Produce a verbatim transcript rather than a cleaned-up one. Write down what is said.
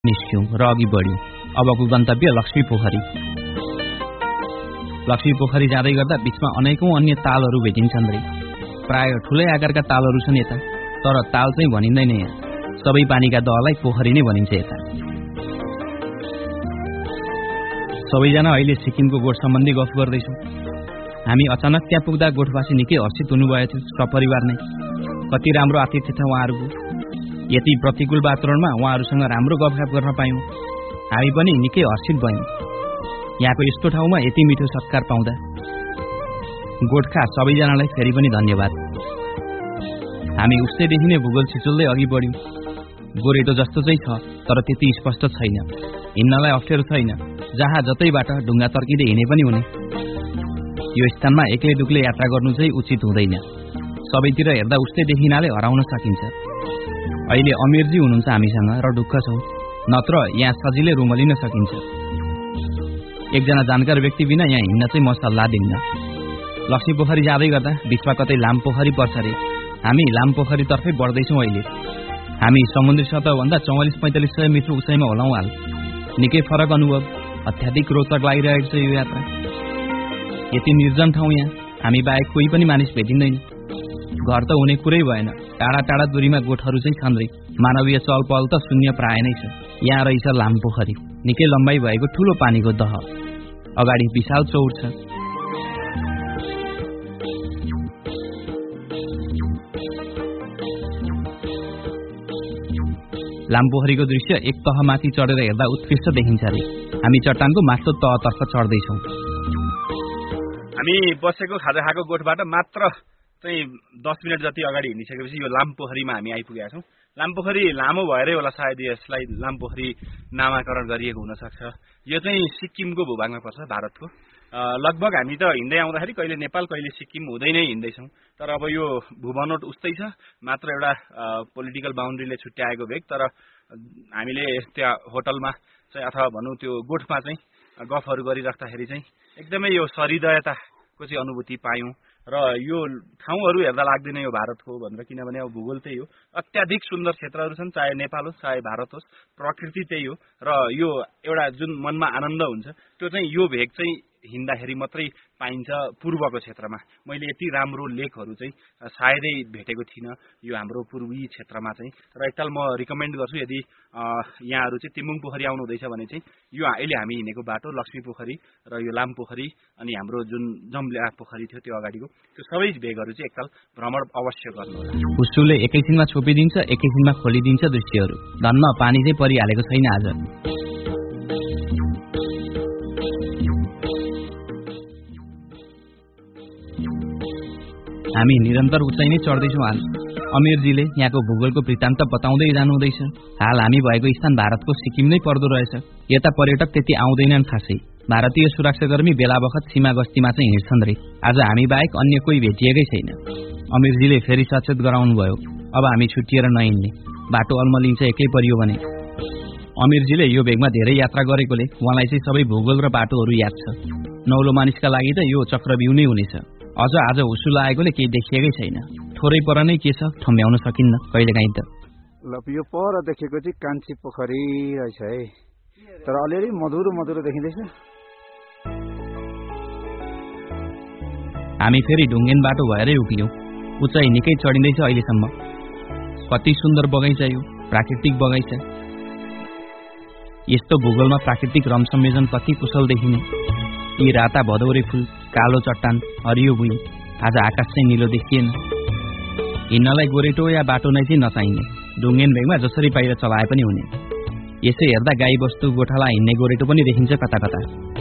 निस्क्यौं र अघि बढ्यौं। अबको गन्तव्य लक्ष्मी पोखरी। लक्ष्मी पोखरी जाँदै गर्दा बीचमा अनेकौं अन्य तालहरू भेटिन्छन् रे। प्राय ठूलै आकारका तालहरू छन् यता, तर ताल चाहिँ भनिँदैन यहाँ। सबै पानीका दहलाई पोखरी नै भनिन्छ यता। सबैजना अहिले सिक्किमको गोठ सम्बन्धी गफ गर्दैछौँ। हामी अचानक त्यहाँ पुग्दा गोठवासी निकै हर्षित हुनुभएको थियो, सपरिवार नै। कति राम्रो आतिथ्य छ उहाँहरूको। यति प्रतिकूल वातावरणमा उहाँहरूसँग राम्रो गफगाफ गर्न पायौँ। हामी पनि निकै हर्षित भयौँ यहाँको यस्तो ठाउँमा यति मिठो सत्कार पाउँदा। गोठका सबैजनालाई फेरि पनि धन्यवाद। हामी उस्तैदेखि नै भूगोल छिचोल्दै अघि बढ्यौँ। गोरेटो जस्तो चाहिँ छ, तर त्यति स्पष्ट छैन। हिँड्नलाई अप्ठ्यारो छैन, जहाँ जतैबाट ढुङ्गा तर्किँदै हिँडे पनि हुने। यो स्थानमा एक्लै दुक्लै यात्रा गर्नु चाहिँ उचित हुँदैन। सबैतिर हेर्दा उस्तै देखिनाले हराउन सकिन्छ। अहिले अमीरजी हुनुहुन्छ हामीसँग र ढुक्क छौँ, नत्र यहाँ सजिलै रुमलिन सकिन्छ। एकजना जानकार व्यक्ति बिना यहाँ हिँड्न चाहिँ म सल्लाह दिन्न। लक्ष्मी पोखरी जाँदै गर्दा बिचमा कतै लाम पोखरी पर्छ रे। हामी लाम पोखरी तर्फै बढ्दैछौँ अहिले। हामी समुद्री सतहभन्दा चौवालिस पैंतालिस सय मिटर उचाइमा होलाउँ हाल। निकै फरक अनुभव, अत्याधिक रोचक लागिरहेको छ यो यात्रा। यति निर्जन ठाउँ यहाँ, हामी बाहेक कोही पनि मानिस भेटिँदैन। घर त हुने कुरै भएन, टाढा टाढा दूरीमा गोठहरू चाहिँ छन् रे। मानवीय चहल पहल त शून्य प्राय नै छ। यहाँ रहेछ लाम पोखरी, निकै लम्बाइ भएको ठूलो पानीको दह। अगाडि विशाल चौर छ। लाम पोखरीको दृश्य एक तह माथि चढेर हेर्दा उत्कृष्ट देखिन्छ रे। हामी चट्टानको माथिल्लो तहतर्फ चढ्दैछौँ। हामी बसेको खाजा खाएको गोठबाट मात्र चाहिँ दस मिनट जति अगाडि हिँडिसकेपछि यो लाम पोखरीमा हामी आइपुगेका छौँ। लाम पोखरी लामो भएरै होला सायद यसलाई लाम पोखरी नामाकरण गरिएको हुन सक्छ। यो चाहिँ सिक्किमको भूभागमा पर्छ, भारतको। लगभग हामी त हिँड्दै आउँदाखेरि कहिले नेपाल कहिले सिक्किम हुँदै नै हिँड्दैछौँ। तर अब यो भूबनोट उस्तै छ, मात्र एउटा पोलिटिकल बााउन्ड्रीले छुट्याएको भेग। तर हामीले त्यहाँ होटलमा चाहिँ अथवा भनौँ त्यो गोठमा चाहिँ गफहरू गरिराख्दाखेरि चाहिँ एकदमै यो सहृदयताको चाहिँ अनुभूति पायौँ। र यो ठाउँहरू हेर्दा लाग्दैन यो भारतको भनेर, किनभने अब भूगोल त्यही हो। अत्याधिक सुन्दर क्षेत्रहरू छन्, चाहे नेपाल होस् चाहे भारत होस्, प्रकृति त्यही हो। र यो एउटा जुन मनमा आनन्द हुन्छ त्यो चाहिँ यो भेग चाहिँ हिँड्दाखेरि मात्रै पाइन्छ पूर्वको क्षेत्रमा। मैले यति राम्रो लेकहरू चाहिँ सायदै भेटेको थिइनँ यो हाम्रो पूर्वी क्षेत्रमा चाहिँ। र एकताल म रिकमेन्ड गर्छु, यदि यहाँहरू चाहिँ तिम्बुङ पोखरी आउनु हुँदैछ भने चाहिँ यो अहिले हामी हिँडेको बाटो लक्ष्मी पोखरी र यो लाम पोखरी अनि हाम्रो जुन जम्ल्या पोखरी थियो त्यो अगाडिको त्यो सबै भेगहरू चाहिँ एकताल भ्रमण अवश्य गर्नु होला। हुस्सुले एकैछिनमा छोपिदिन्छ, एकैछिनमा खोलिदिन्छ दृश्यहरू। धन्न पानी चाहिँ परिहालेको छैन आज। हामी निरन्तर उचाइ नै चढ्दैछौँ हाल। अमीरजीले यहाँको भूगोलको वृत्तान्त बताउँदै जानुहुँदैछ। हाल हामी भएको स्थान भारतको सिक्किम नै पर्दो रहेछ। यता पर्यटक त्यति आउँदैनन् खासै। भारतीय सुरक्षाकर्मी बेला बखत सीमा गस्तीमा चाहिँ हिँड्छन् रे। आज हामी बाहेक अन्य कोही भेटिएकै छैन। अमीरजीले फेरि सचेत गराउनुभयो, अब हामी छुट्टिएर नहिँड्ने, बाटो अल्मलिन्छ एक्लै परियो भने। अमीरजीले यो भेगमा धेरै यात्रा गरेकोले उहाँलाई चाहिँ सबै भूगोल र बाटोहरू याद छ। नौलो मानिसका लागि त यो चक्रव्यूह नै हुनेछ। अझ आज हुस्सु लागेकोले केही देखिएकै छैन। थोरै पर नै के छ ठम्ब्याउन सकिन्न कहिलेकाहीँ त। ल यो पर देखेको चाहिँ कान्छी पोखरी रहेछ है, तर अलिअलि मधुरो मधुरो देखिँदैछ। हामी फेरि ढुङ्गेन बाटो भएरै उभियौँ। उचाइ निकै चढिँदैछ अहिलेसम्म। कति सुन्दर बगैँचा यो, प्राकृतिक बगैँचा। यस्तो भूगोलमा प्राकृतिक रम संयोजन कति कुशल देखिने। यी राता भदौरे फूल, कालो चट्टान, हरियो भुइँ। आज आकाश चाहिँ निलो देखिएन। हिँड्नलाई गोरेटो या बाटो नै चाहिँ नचाहिने। ढुङ्गेन भेगमा जसरी बाहिर चलाए पनि हुने। यसै हेर्दा गाई बस्तु गोठाला हिँड्ने गोरेटो पनि देखिन्छ कता कता।